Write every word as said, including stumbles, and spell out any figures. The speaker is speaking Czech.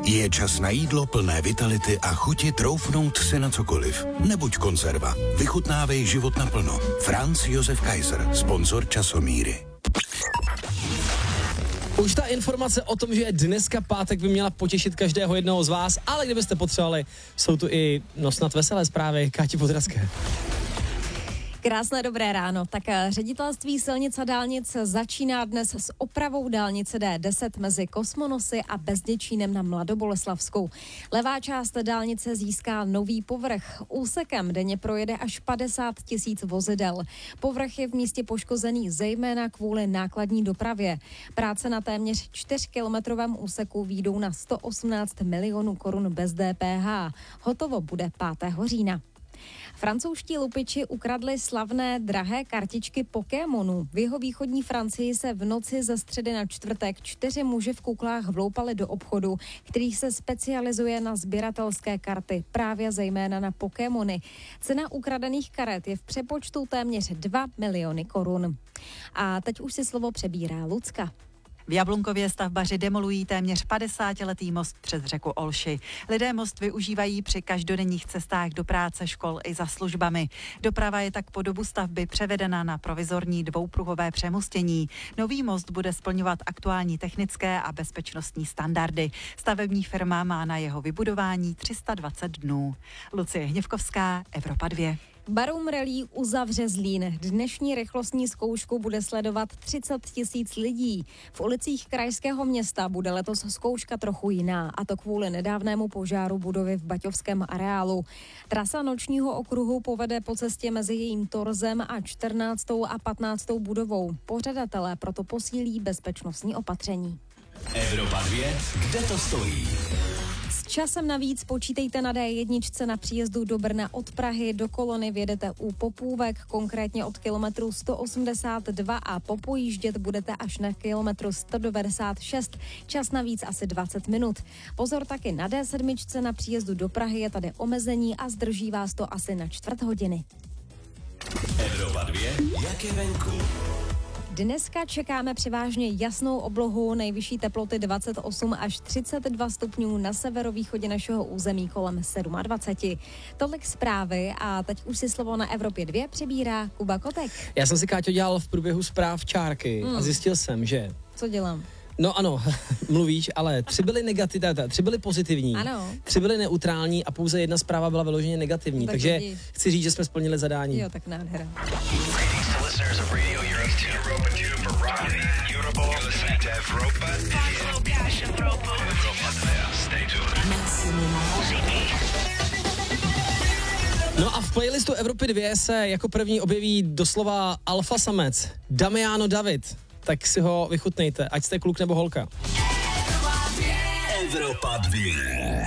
Je čas na jídlo plné vitality a chuti troufnout si na cokoliv. Nebuď konzerva. Vychutnávej život naplno. Franz Josef Kaiser, sponzor Časomíry. Už ta informace o tom, že je dneska pátek, by měla potěšit každého jednoho z vás, ale kdybyste potřebovali, jsou tu i no snad veselé zprávy. Káti Podrazké. Krásné dobré ráno. Tak ředitelství silnic a dálnic začíná dnes s opravou dálnice D deset mezi Kosmonosy a Bezděčínem na Mladoboleslavskou. Levá část dálnice získá nový povrch. Úsekem denně projede až padesát tisíc vozidel. Povrch je v místě poškozený zejména kvůli nákladní dopravě. Práce na téměř čtyřkilometrovém úseku výjdou na sto osmnáct milionů korun bez D P H. Hotovo bude pátého října. Francouzští lupiči ukradli slavné drahé kartičky Pokémonů. V jihovýchodní Francii se v noci ze středy na čtvrtek čtyři muži v kuklách vloupali do obchodu, který se specializuje na sběratelské karty, právě zejména na Pokémony. Cena ukradených karet je v přepočtu téměř dva miliony korun. A teď už si slovo přebírá Lucka. V Jablunkově stavbaři demolují téměř padesátiletý most přes řeku Olši. Lidé most využívají při každodenních cestách do práce, škol i za službami. Doprava je tak po dobu stavby převedena na provizorní dvoupruhové přemostění. Nový most bude splňovat aktuální technické a bezpečnostní standardy. Stavební firma má na jeho vybudování tři sta dvacet dnů. Lucie Hněvkovská, Evropa dva. Barum Rally uzavře Zlín. Dnešní rychlostní zkoušku bude sledovat třicet tisíc lidí. V ulicích krajského města bude letos zkouška trochu jiná, a to kvůli nedávnému požáru budovy v Baťovském areálu. Trasa nočního okruhu povede po cestě mezi jejím torzem a čtrnáctou a patnáctou budovou. Pořadatelé proto posílí bezpečnostní opatření. Evropa dva, kde to stojí? Časem navíc počítejte na D jedna na příjezdu do Brna od Prahy. Do kolony vjedete u Popůvek, konkrétně od kilometru sto osmdesát dva a popojíždět budete až na kilometru sto devadesát šest. Čas navíc asi dvacet minut. Pozor taky na D sedm na příjezdu do Prahy, je tady omezení a zdrží vás to asi na čtvrt hodiny. Evropa dva, jak je venku? Dneska čekáme převážně jasnou oblohu, nejvyšší teploty dvacet osm až třicet dva stupňů, na severovýchodě našeho území kolem dvacet sedm. Tolik zprávy a teď už si slovo na Evropě dva přebírá Kuba Kotek. Já jsem si, Káťo, dělal v průběhu zpráv čárky hmm. a zjistil jsem, že... Co dělám? No ano, mluvíš, ale tři byly negativní, tři byly pozitivní, ano. tři byly neutrální a pouze jedna zpráva byla vyloženě negativní, tak takže vidíš. Chci říct, že jsme splnili zadání. Jo, tak nádhera. No a v playlistu Evropy dva se jako první objeví doslova alfa samec, Damiano David. Tak si ho vychutnejte, ať jste kluk nebo holka. Evropa dva.